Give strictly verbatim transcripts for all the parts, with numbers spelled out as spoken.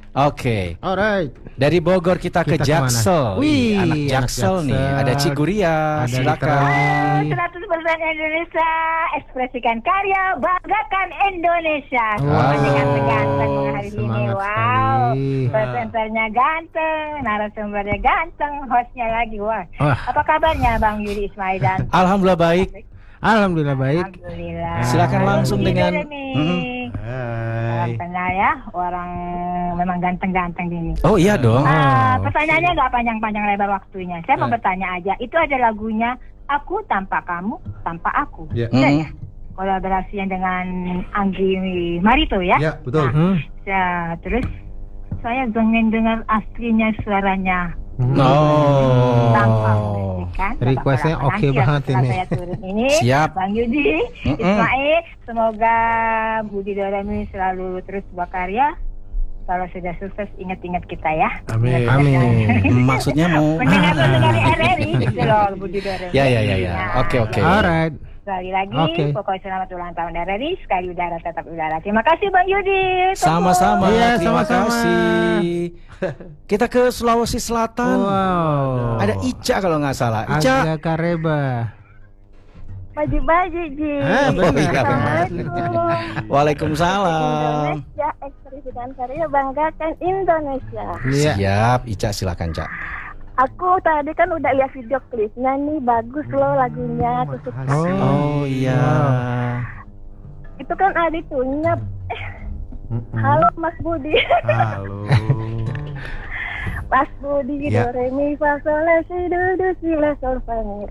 Oke. Alright. Dari Bogor kita, Kita ke Jaksel. Wih, anak anak Jaksel nih. Jaksel. Ada Ciguria, Ada silakan. literasi. seratus persen Indonesia, ekspresikan karya, banggakan Indonesia. Wow. Semuanya ganteng-ganteng hari ini. Semangat Wow, sekali. presenternya ganteng, narasumbernya ganteng, hostnya lagi. Wah, Wah. apa kabarnya Bang Yudi Ismail dan Alhamdulillah baik. Alhamdulillah baik. Alhamdulillah. Silakan langsung Yudi dengan- Doremi. Mhm. Salam kenal ya, orang memang ganteng-ganteng ini. Oh iya dong. Ah, Oh, pertanyaannya nggak panjang-panjang lebar waktunya. Saya mau Eh. bertanya aja. Itu ada lagunya Aku Tanpa Kamu Tanpa Aku. Ya. Iya Mhm. ya? Kolaborasinya dengan Anggi Marito ya. Ya, betul. Nah, Hmm. ya, terus saya pengen dengar aslinya suaranya Oh. tanpa musikan. Requestnya Bapak oke Nanti banget setelah ini. Saya turun ini. Siap. Bang Yudi, Mm-mm. Ismail, semoga Budi Doremi selalu terus berkarya. Kalau sudah sukses, ingat-ingat kita ya. Amin. Amin. Maksudnya mau Mendengar-mendengar R R I gitu loh, Budi Doremi. Ya, ya, ya, ya. Nah, Oke, oke. Alright. Sekali lagi, Oke. pokoknya selamat ulang tahun R R I. Sekali udara tetap udara. Terima kasih Bang Yudi. Tunggu. Sama-sama. Iya, Terima sama-sama. kasih. Kita ke Sulawesi Selatan. Wow. Ada Ica kalau nggak salah. Ica. Aga Kareba. Baji-baji, Ji. Ah, benar. Oh, iya, benar. Assalamualaikum. Waalaikumsalam. Indonesia, ekspresikan karya, banggakan Indonesia. Iya. Siap, Ica silakan, Cak. Aku tadi kan udah lihat video klipnya nih, bagus loh lagunya. Aku suka. Oh iya. Itu kan ada itunya. Eh, halo Mas Budi. Halo. Mas Budi, Ya. do re mi fa sol la si do do si la sol fa mi.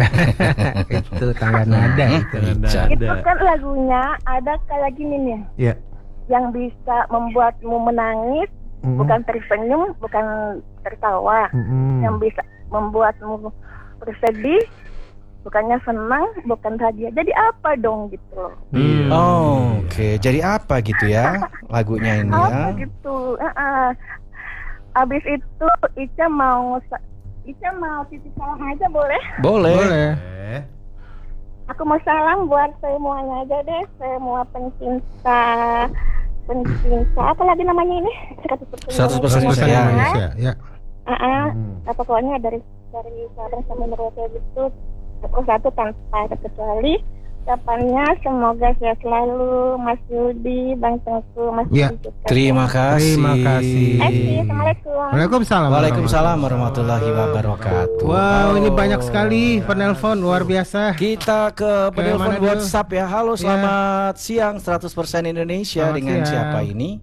Itu tangga nada itu. Ica. Itu kan lagunya ada kayak gini nih, Ya. yang bisa membuatmu menangis, Mm. bukan tersenyum, bukan tertawa, Mm-mm. yang bisa membuatmu bersedih, bukannya senang, bukan bahagia. Jadi apa dong gitu loh? Hmm. Oh, oke. Jadi apa gitu ya lagunya ini ya? Apa gitu? Uh-uh. Abis itu Ica mau sa- Ica mau titip salam aja boleh? Boleh. Boleh. Eh. Aku mau salam buat semuanya aja deh, semua pencinta pencinta apa lagi namanya ini? seratus persen Pesan Ya. Indonesia. Ya. Ah, Hmm. apa pokoknya dari dari Sabang sampai Merauke gitu. Aku satu tanpa ada kecuali. Ucapannya semoga sehat selalu Mas Yudi, Bang Tengku, Mas Ya. Yudi juga. Terima kasih. Terima kasih. Eh, Assalamualaikum. Waalaikumsalam. Waalaikumsalam warahmatullahi wabarakatuh. Wow, ini banyak sekali penelpon luar biasa. Kita ke penelpon mana dulu? WhatsApp ya. Halo, selamat siang seratus persen Indonesia. Selamat Dengan siang. siapa ini?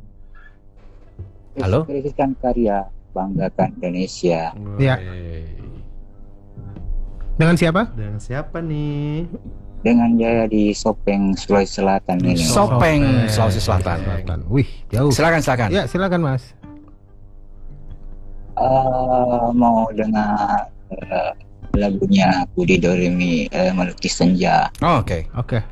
Halo? Ekspresikan karya, banggakan Indonesia. Ya. Woi. Dengan siapa? Dengan siapa nih? Dengan Jaya di Sopeng, Sulawesi Selatan ini. Sopeng, Sopeng. Sulawesi Selatan. Wih, jauh. Silakan, silakan. Ya, silakan Mas. Eh, mau dengar eh, lagunya Budi Doremi, eh, Melukis Senja. Oh, oke. Oke.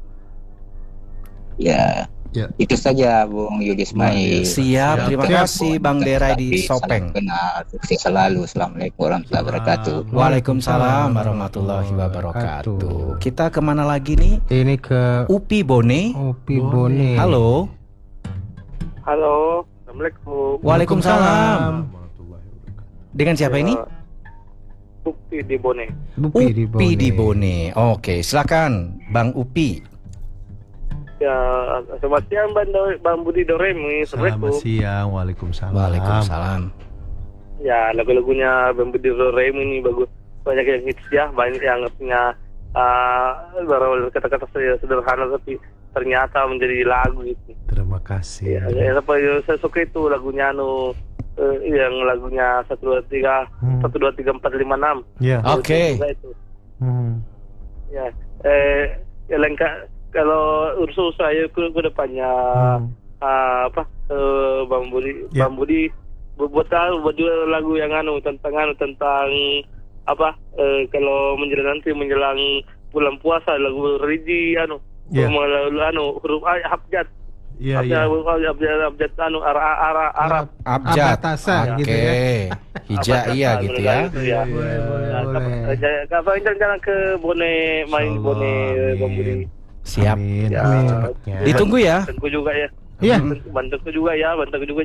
Ya, Ya. itu saja Bung Yudi Ismail. Siap, terima Siap. kasih Bang Derai di Tapi Sopeng. salam kenal, sukses selalu. Assalamualaikum warahmatullahi wabarakatuh. Waalaikumsalam warahmatullahi wabarakatuh. Kita kemana lagi nih? Ini ke Upi Bone. Upi Bone. Halo. Halo, Assalamualaikum. Waalaikumsalam. Dengan siapa ini? Bukti di Bone. Upi di Bone. Upi di Bone. Oke, silakan Bang Upi. Ya, selamat siang Bang, Do- Bang Budi Doremi. Selamat Assalamualaikum. siang. Waalaikumsalam. Waalaikumsalam. Ya, lagu-lagunya Bang Budi Doremi ini bagus. Banyak yang hits ya, banyak yang punya uh, berawal dari kata-kata se- sederhana tapi ternyata menjadi lagu gitu. Terima kasih. Ya, ya, apa yang saya suka itu lagunya anu eh, yang lagunya satu dua tiga Hmm. satu dua tiga empat lima enam. Ya. Oke. Itu. Hmm. Ya, eh, ya lengkap. Kalau urus saya ke, ke depannya Hmm. ah, apa eh, Bang Budi, Ya. Bang Budi bu- buat tahu buat juga lagu yang anu tentang anu tentang apa eh, kalau menjelang nanti menjelang bulan puasa lagu religi anu Ya. lagu anu huruf A abjad Iya, abjad iya. abjad abjad, abjad anu ara ara Arab Abjad. Abatasa, Oke. gitu ya. Hijaiyah Abjad, gitu ya. gitu ya. Boleh, boleh, Nah, boleh. kap- eh, Kapan jalan-jalan ke Bone main Insyaallah, Bone Bang amin. Budi. Siap. Amin. Ya. Amin. Cepatnya. Ditunggu ya. Bantuku juga ya. Iya. Bantuku juga ya, bantuku juga